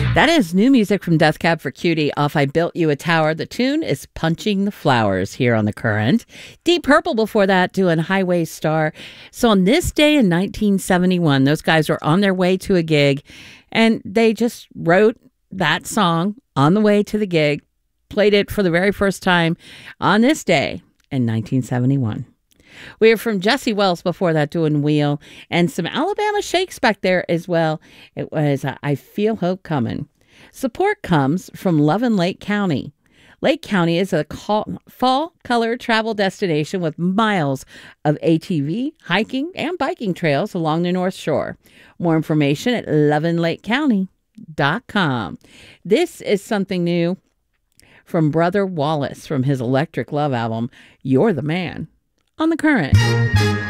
That is new music from Death Cab for Cutie off I Built You a Tower. The tune is Punching the Flowers here on The Current. Deep Purple before that doing Highway Star. So on this day in 1971, those guys were on their way to a gig and they just wrote that song on the way to the gig, played it for the very first time on this day in 1971. We heard from Jesse Wells before that doing Wheel, and some Alabama Shakes back there as well. It was I Feel Hope Coming. Support comes from Lovin' Lake County. Lake County is a fall color travel destination with miles of ATV, hiking, and biking trails along the North Shore. More information at lovinlakecounty.com. This is something new from Brother Wallace from his Electric Love album, You're the Man, on The Current.